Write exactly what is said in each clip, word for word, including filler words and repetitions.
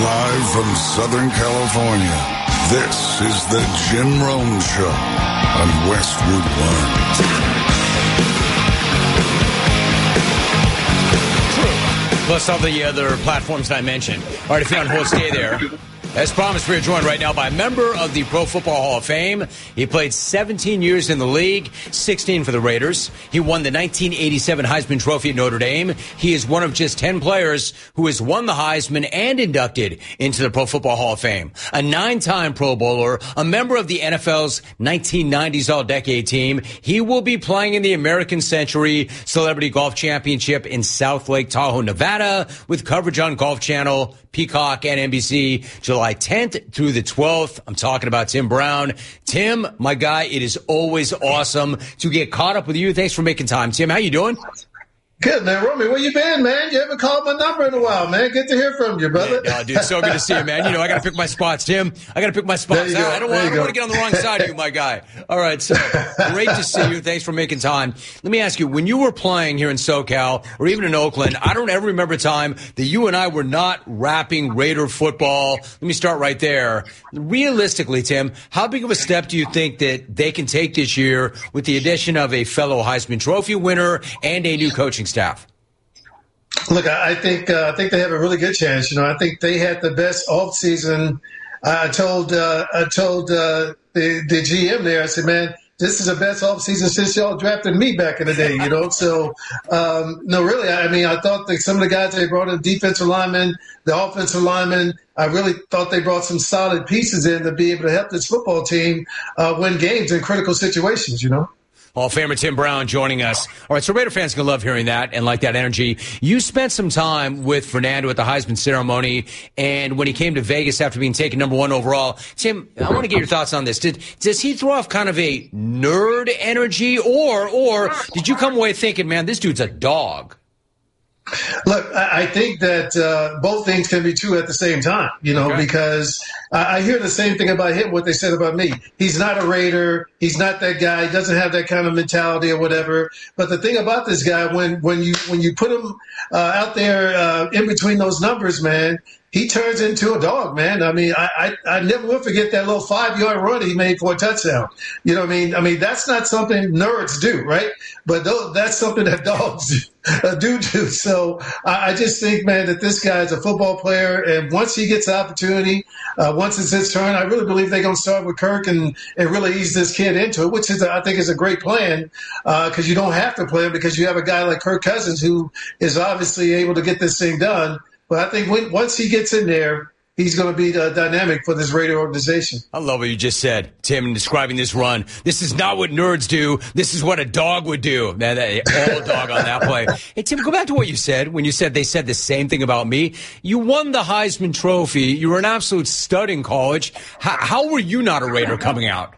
Live from Southern California, this is the Jim Rome Show on Westwood One. Plus all the other platforms that I mentioned. All right, if you're on hold, stay there. As promised, we're joined right now by a member of the Pro Football Hall of Fame. He played seventeen years in the league, sixteen for the Raiders. He won the nineteen eighty-seven Heisman Trophy at Notre Dame. He is one of just ten players who has won the Heisman and inducted into the Pro Football Hall of Fame. A nine-time Pro Bowler, a member of the N F L's nineteen nineties All-Decade team. He will be playing in the American Century Celebrity Golf Championship in South Lake Tahoe, Nevada, with coverage on Golf Channel, Peacock, and N B C, July tenth through the twelfth. I'm talking about Tim Brown. Tim, my guy, it is always awesome to get caught up with you. Thanks for making time. Tim, how you doing? Good, man. Romy, where you been, man? You haven't called my number in a while, man. Good to hear from you, brother. Yeah, oh, dude, so good to see you, man. You know, I got to pick my spots, Tim. I got to pick my spots. I, I don't, want, I don't want to get on the wrong side of you, my guy. All right, so great to see you. Thanks for making time. Let me ask you, when you were playing here in SoCal or even in Oakland, I don't ever remember a time that you and I were not rapping Raider football. Let me start right there. Realistically, Tim, how big of a step do you think that they can take this year with the addition of a fellow Heisman Trophy winner and a new coaching staff? Look, I think uh, I think they have a really good chance. You know, I think they had the best offseason. I told uh, I told uh, the the G M there. I said, man, this is the best offseason since y'all drafted me back in the day. You know, so um, no, really, I mean, I thought that some of the guys they brought in, defensive linemen, the offensive linemen, I really thought they brought some solid pieces in to be able to help this football team uh, win games in critical situations. You know. Hall of Famer Tim Brown joining us. All right, so Raider fans can love hearing that and like that energy. You spent some time with Fernando at the Heisman ceremony, and when he came to Vegas after being taken number one overall. Tim, I want to get your thoughts on this. Did does he throw off kind of a nerd energy, or or did you come away thinking, man, this dude's a dog? Look, I think that uh, both things can be true at the same time, you know, okay. because I, I hear the same thing about him, what they said about me. He's not a Raider. He's not that guy. He doesn't have that kind of mentality or whatever. But the thing about this guy, when, when you when you put him uh, out there uh, in between those numbers, man, he turns into a dog, man. I mean, I, I, I never will forget that little five-yard run he made for a touchdown. You know what I mean? I mean, that's not something nerds do, right? But those, that's something that dogs do. Uh, do do. So I, I just think, man, that this guy is a football player, and once he gets the opportunity, uh, once it's his turn, I really believe they're going to start with Kirk and, and really ease this kid into it, which is, I think, is a great plan because uh, you don't have to play him because you have a guy like Kirk Cousins who is obviously able to get this thing done. But I think when, once he gets in there, he's going to be uh, dynamic for this Raider organization. I love what you just said, Tim, in describing this run. This is not what nerds do. This is what a dog would do. Man, that, all dog on that play. Hey, Tim, go back to what you said when you said they said the same thing about me. You won the Heisman Trophy. You were an absolute stud in college. How, how were you not a Raider coming out?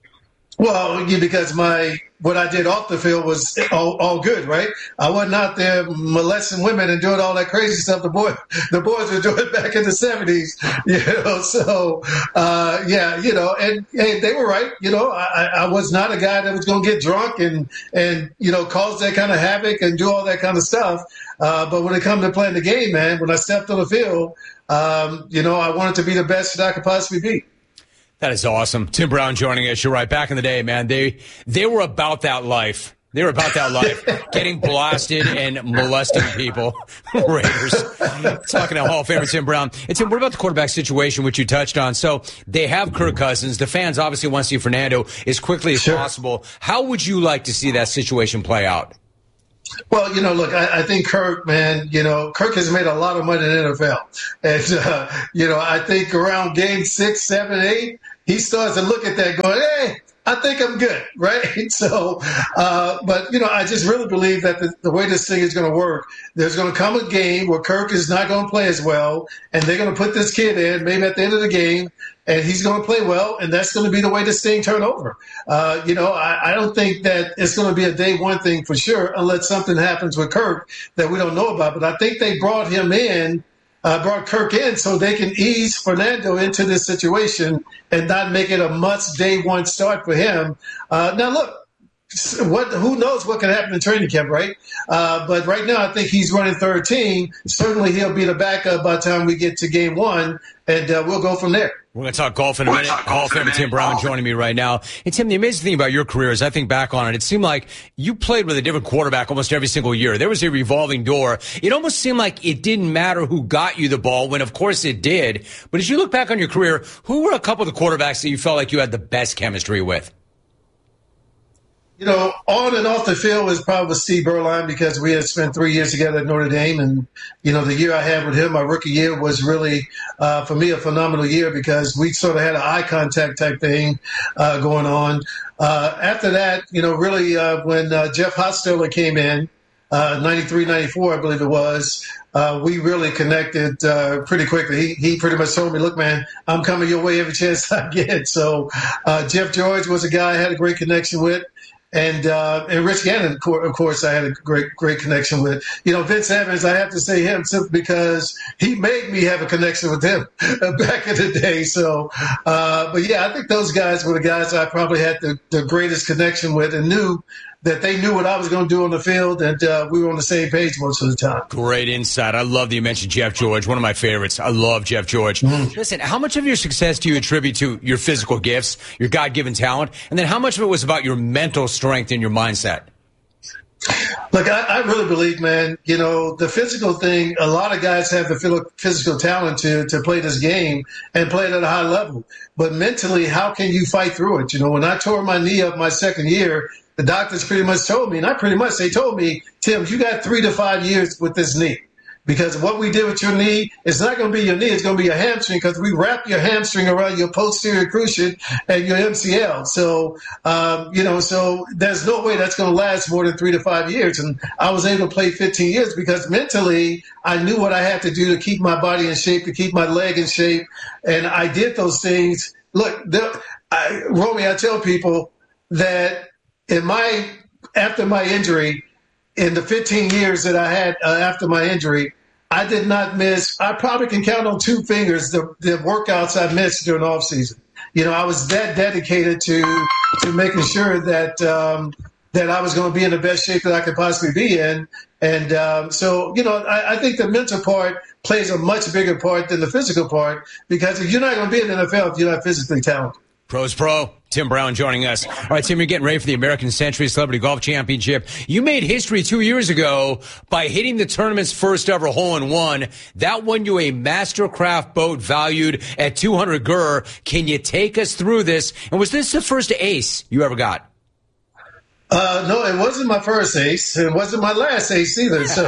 Well, yeah, because my what I did off the field was all, all good, right? I wasn't out there molesting women and doing all that crazy stuff the boy the boys were doing back in the seventies, you know. So uh, yeah, you know, and hey, they were right. You know, I, I was not a guy that was going to get drunk and and you know cause that kind of havoc and do all that kind of stuff. Uh, but when it comes to playing the game, man, when I stepped on the field, um, you know, I wanted to be the best that I could possibly be. That is awesome. Tim Brown joining us. You're right. Back in the day, man, they they were about that life. They were about that life, getting blasted and molesting people. Raiders. Talking to Hall of Famer Tim Brown. And Tim, what about the quarterback situation, which you touched on? So they have Kirk Cousins. The fans obviously want to see Fernando as quickly as sure. possible. How would you like to see that situation play out? Well, you know, look, I, I think Kirk, man, you know, Kirk has made a lot of money in the N F L. And, uh, you know, I think around game six, seven, eight, he starts to look at that going, hey, I think I'm good, right? So, uh, but, you know, I just really believe that the, the way this thing is going to work, there's going to come a game where Kirk is not going to play as well, and they're going to put this kid in maybe at the end of the game, and he's going to play well, and that's going to be the way this thing turn over. Uh, you know, I, I don't think that it's going to be a day one thing for sure unless something happens with Kirk that we don't know about. But I think they brought him in, uh, brought Kirk in so they can ease Fernando into this situation and not make it a must day one start for him. Uh, now, look, what who knows what can happen in training camp, right? Uh, but right now, I think he's running third team. Certainly, he'll be the backup by the time we get to game one, and uh, we'll go from there. We're going to talk golf in a minute. Hall of Famer Tim Brown joining me right now. And Tim, the amazing thing about your career is I think back on it, it seemed like you played with a different quarterback almost every single year. There was a revolving door. It almost seemed like it didn't matter who got you the ball, when of course it did. But as you look back on your career, who were a couple of the quarterbacks that you felt like you had the best chemistry with? You know, on and off the field was probably Steve Berline, because we had spent three years together at Notre Dame. And, you know, the year I had with him, my rookie year, was really, uh, for me, a phenomenal year, because we sort of had an eye contact type thing uh, going on. Uh, after that, you know, really uh, when uh, Jeff Hostetler came in, uh, ninety-three, ninety-four, I believe it was, uh, we really connected uh, pretty quickly. He, he pretty much told me, look, man, I'm coming your way every chance I get. So uh, Jeff George was a guy I had a great connection with. And uh, and Rich Gannon, of course, I had a great great connection with. You know, Vince Evans, I have to say him simply because he made me have a connection with him back in the day. So, uh, but yeah, I think those guys were the guys I probably had the, the greatest connection with, and knew that they knew what I was going to do on the field, and uh, we were on the same page most of the time. Great insight. I love that you mentioned Jeff George, one of my favorites. I love Jeff George. Mm-hmm. Listen, how much of your success do you attribute to your physical gifts, your God-given talent, and then how much of it was about your mental strength and your mindset? Look, I, I really believe, man, you know, the physical thing, a lot of guys have the physical talent to, to play this game and play it at a high level. But mentally, how can you fight through it? You know, when I tore my knee up my second year, the doctors pretty much told me, and I pretty much, they told me, Tim, you got three to five years with this knee. Because what we did with your knee, it's not going to be your knee, it's going to be your hamstring, because we wrap your hamstring around your posterior cruciate and your M C L. So, um, you know, so there's no way that's going to last more than three to five years. And I was able to play fifteen years because mentally I knew what I had to do to keep my body in shape, to keep my leg in shape. And I did those things. Look, the, I, Romy, I tell people that in my, after my injury, in the fifteen years that I had uh, after my injury, I did not miss. I probably can count on two fingers the, the workouts I missed during the off season. You know, I was that dedicated to to making sure that um, that I was going to be in the best shape that I could possibly be in. And um, so, you know, I, I think the mental part plays a much bigger part than the physical part, because if you're not going to be in the N F L if you're not physically talented. Pros Pro, Tim Brown joining us. All right, Tim, you're getting ready for the American Century Celebrity Golf Championship. You made history two years ago by hitting the tournament's first ever hole-in-one. That won you a Mastercraft boat valued at two hundred G U R. Can you take us through this? And was this the first ace you ever got? Uh, no, it wasn't my first ace. It wasn't my last ace either. So,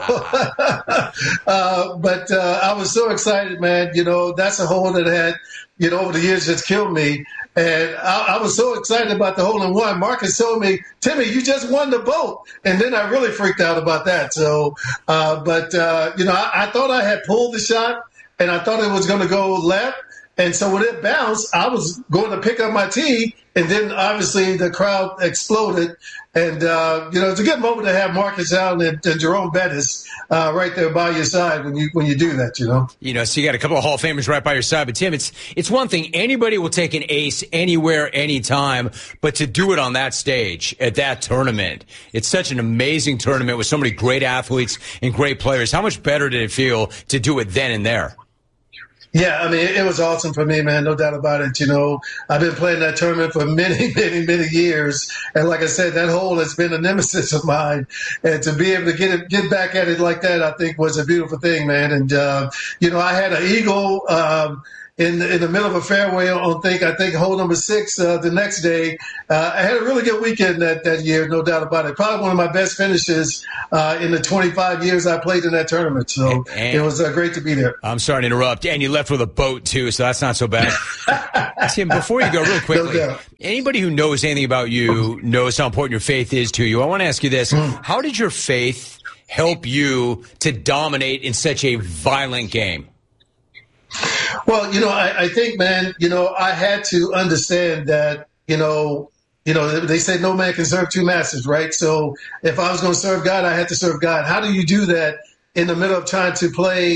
uh, but uh, I was so excited, man. You know, that's a hole that had, you know, over the years just killed me. And I, I was so excited about the hole in one. Marcus told me, Timmy, you just won the boat. And then I really freaked out about that. So, uh, but, uh, you know, I, I thought I had pulled the shot, and I thought it was going to go left. And so when it bounced, I was going to pick up my tee, and then obviously the crowd exploded. And, uh, you know, it's a good moment to have Marcus Allen and, and Jerome Bettis uh, right there by your side when you when you do that, you know. You know, so you got a couple of Hall of Famers right by your side. But, Tim, it's it's one thing. Anybody will take an ace anywhere, anytime. But to do it on that stage at that tournament, it's such an amazing tournament with so many great athletes and great players. How much better did it feel to do it then and there? Yeah, I mean, it was awesome for me, man. No doubt about it. You know, I've been playing that tournament for many, many, many years. And like I said, that hole has been a nemesis of mine. And to be able to get it, get back at it like that, I think was a beautiful thing, man. And, uh, you know, I had an eagle, um, in the, in the middle of a fairway on think I think hole number six uh, the next day. Uh, I had a really good weekend that, that year, no doubt about it. Probably one of my best finishes uh, in the twenty-five years I played in that tournament. So and it was uh, great to be there. I'm sorry to interrupt. And you left with a boat, too, so that's not so bad. Tim, before you go, real quickly, no anybody who knows anything about you knows how important your faith is to you. I want to ask you this. Mm. How did your faith help you to dominate in such a violent game? Well, you know, I, I think, man, you know, I had to understand that, you know, you know, they say no man can serve two masters, right? So if I was going to serve God, I had to serve God. How do you do that in the middle of trying to play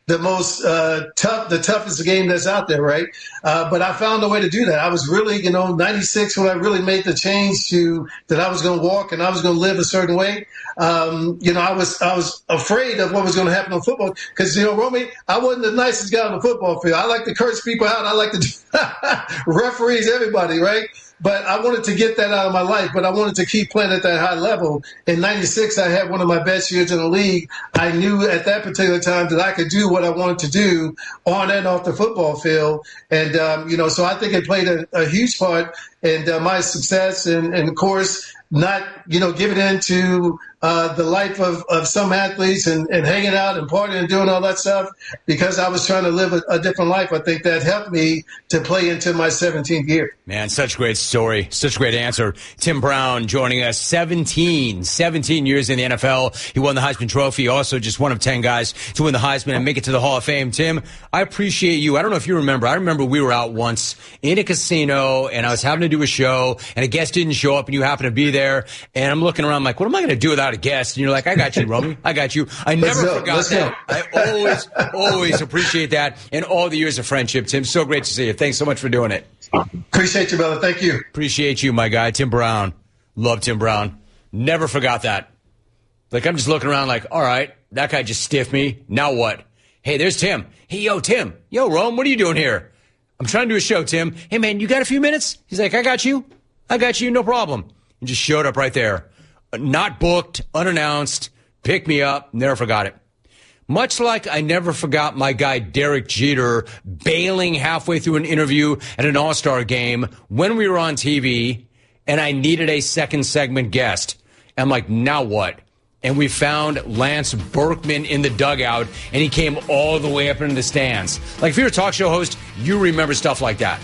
the most uh, tough, the toughest game that's out there, right? Uh, but I found a way to do that. I was really, you know, ninety-six when I really made the change to that I was going to walk and I was going to live a certain way. Um, you know, I was I was afraid of what was going to happen on football because, you know, Romy, I wasn't the nicest guy on the football field. I like to curse people out. I like to referees, everybody, right? But I wanted to get that out of my life, but I wanted to keep playing at that high level. In ninety-six, I had one of my best years in the league. I knew at that particular time that I could do what I wanted to do on and off the football field. And, um, you know, so I think it played a, a huge part in uh, my success and, and, of course, not, you know, giving in to uh, the life of, of some athletes and, and hanging out and partying and doing all that stuff because I was trying to live a, a different life. I think that helped me to play into my seventeenth year. Man, such a great story. Such a great answer. Tim Brown joining us. seventeen, seventeen years in the N F L. He won the Heisman Trophy. Also just one of ten guys to win the Heisman and make it to the Hall of Fame. Tim, I appreciate you. I don't know if you remember. I remember we were out once in a casino and I was having to do a show and a guest didn't show up and you happened to be there. And I'm looking around like, what am I going to do without a guest? And you're like, I got you, Romy. I got you. I never Let's forgot Let's that. go. I always, always appreciate that and all the years of friendship, Tim. So great to see you. Thanks so much for doing it. Appreciate you, brother. Thank you. Appreciate you, my guy. Tim Brown. Love Tim Brown. Never forgot that. Like, I'm just looking around like, all right, that guy just stiffed me. Now what? Hey, there's Tim. Hey, yo, Tim. Yo, Rome, what are you doing here? I'm trying to do a show, Tim. Hey, man, you got a few minutes? He's like, I got you. I got you. No problem. And just showed up right there. Not booked, unannounced, picked me up, never forgot it. Much like I never forgot my guy Derek Jeter bailing halfway through an interview at an All-Star game when we were on T V and I needed a second segment guest. I'm like, now what? And we found Lance Berkman in the dugout and he came all the way up into the stands. Like if you're a talk show host, you remember stuff like that.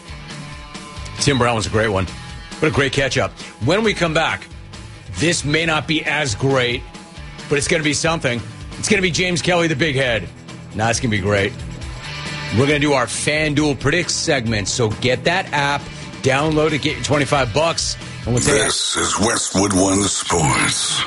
Tim Brown was a great one. What a great catch-up. When we come back, this may not be as great, but it's going to be something. It's going to be James Kelly, the big head. Nah, it's going to be great. We're going to do our FanDuel Predicts segment, so get that app, download it, get your twenty-five bucks. And we'll take this it. is Westwood One Sports.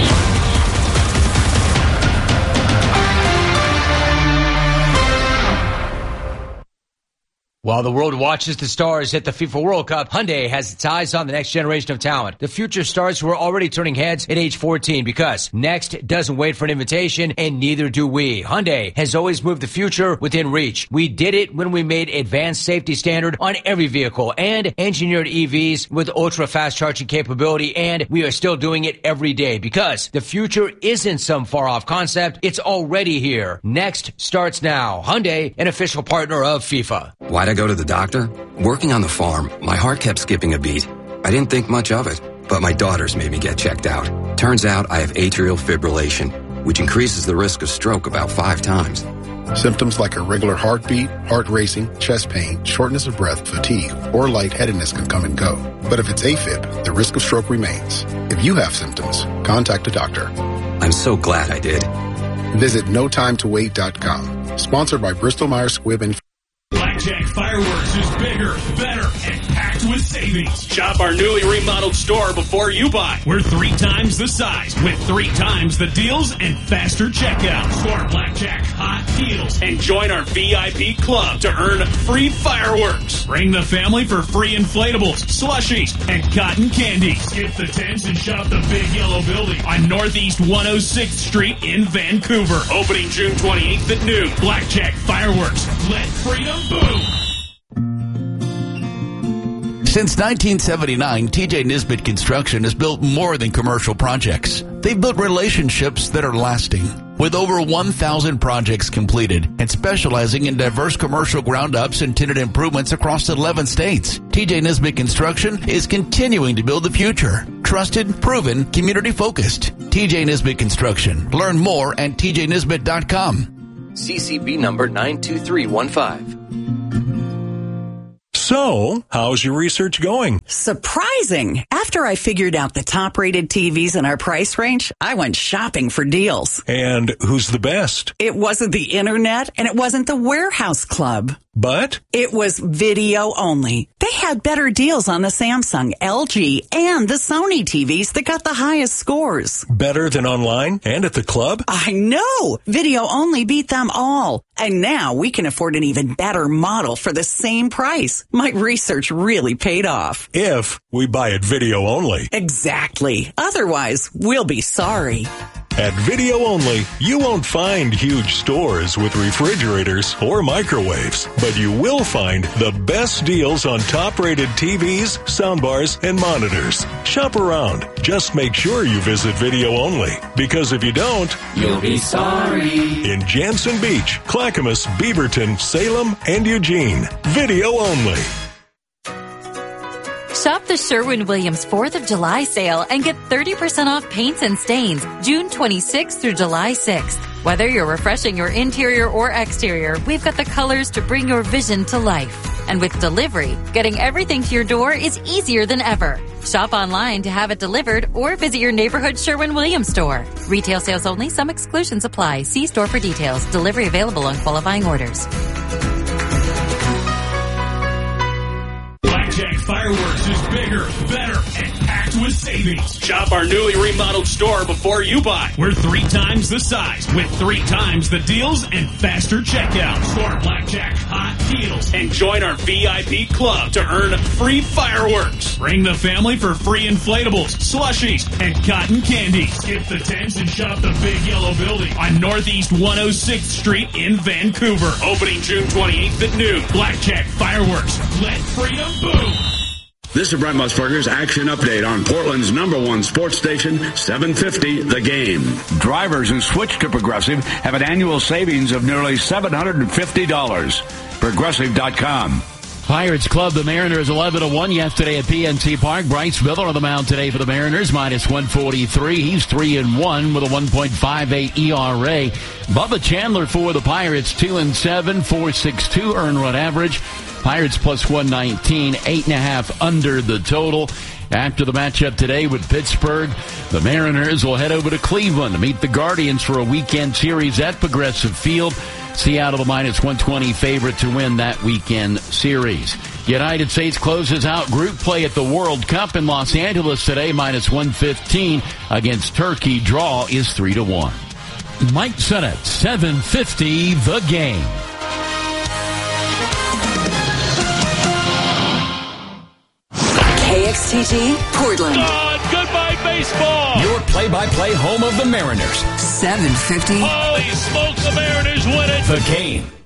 While the world watches the stars at the FIFA World Cup, Hyundai has its eyes on the next generation of talent. The future stars who are already turning heads at age fourteen because Next doesn't wait for an invitation and neither do we. Hyundai has always moved the future within reach. We did it when we made advanced safety standard on every vehicle and engineered E Vs with ultra fast charging capability, and we are still doing it every day because the future isn't some far off concept. It's already here. Next starts now. Hyundai, an official partner of FIFA. Why'd I go to the doctor? Working on the farm, my heart kept skipping a beat. I didn't think much of it, but my daughters made me get checked out. Turns out I have atrial fibrillation, which increases the risk of stroke about five times. Symptoms like irregular heartbeat, heart racing, chest pain, shortness of breath, fatigue, or lightheadedness can come and go. But if it's AFib, the risk of stroke remains. If you have symptoms, contact a doctor. I'm so glad I did. Visit no time to wait dot com. Sponsored by Bristol Myers Squibb and Blackjack Fireworks is bigger, better, and packed with savings. Shop our newly remodeled store before you buy. We're three times the size with three times the deals and faster checkout. Score Blackjack hot deals and join our V I P club to earn free fireworks. Bring the family for free inflatables, slushies, and cotton candy. Skip the tents and shop the big yellow building on Northeast one oh sixth Street in Vancouver. Opening June twenty-eighth at noon. Blackjack Fireworks. Let freedom boom. Since nineteen seventy-nine, T J Nisbet Construction has built more than commercial projects. They've built relationships that are lasting. With over one thousand projects completed and specializing in diverse commercial ground-ups and tenant improvements across eleven states, T J Nisbet Construction is continuing to build the future. Trusted, proven, community-focused. T J Nisbet Construction. Learn more at T J Nisbet dot com. C C B number nine two three one five. So, how's your research going? Surprising. After I figured out the top-rated T Vs in our price range, I went shopping for deals. And who's the best? It wasn't the internet, and it wasn't the Warehouse Club. But? It was video only. They had better deals on the Samsung, L G, and the Sony T Vs that got the highest scores. Better than online and at the club? I know! Video only beat them all. And now we can afford an even better model for the same price. My research really paid off. If we buy it video only. Exactly. Otherwise, we'll be sorry. At Video Only, you won't find huge stores with refrigerators or microwaves, but you will find the best deals on top-rated T Vs, soundbars, and monitors. Shop around. Just make sure you visit Video Only, because if you don't, you'll be sorry. In Jansen Beach, Clackamas, Beaverton, Salem, and Eugene. Video Only. Shop the Sherwin-Williams fourth of July sale and get thirty percent off paints and stains June twenty-sixth through July sixth. Whether you're refreshing your interior or exterior, we've got the colors to bring your vision to life. And with delivery, getting everything to your door is easier than ever. Shop online to have it delivered or visit your neighborhood Sherwin-Williams store. Retail sales only. Some exclusions apply. See store for details. Delivery available on qualifying orders. Blackjack Fireworks is bigger, better, and packed with savings. Shop our newly remodeled store before you buy. We're three times the size with three times the deals and faster checkout. Score Blackjack hot deals and join our V I P club to earn free fireworks. Bring the family for free inflatables, slushies, and cotton candy. Skip the tents and shop the big yellow building on Northeast one oh sixth Street in Vancouver. Opening June twenty-eighth at noon. Blackjack Fireworks. Let freedom boom. This is Brent Musburger's Action Update on Portland's number one sports station, seven fifty The Game. Drivers who switch to Progressive have an annual savings of nearly seven hundred fifty dollars. Progressive dot com. Pirates club the Mariners eleven to one yesterday at P N C Park. Bryce Miller on the mound today for the Mariners, minus one forty-three. He's three and one with a one point five eight E R A. Bubba Chandler for the Pirates, two and seven, four point six two earned run average. Pirates plus one nineteen, eight and a half under the total. After the matchup today with Pittsburgh, the Mariners will head over to Cleveland to meet the Guardians for a weekend series at Progressive Field. Seattle, the minus one twenty favorite to win that weekend series. United States closes out group play at the World Cup in Los Angeles today, minus one fifteen against Turkey. Draw is three to one. Mike Sennett, seven fifty The Game. K X T G, Portland. God, goodbye baseball. Your play-by-play home of the Mariners. seven fifty. Holy smokes, the Mariners win it. The Game.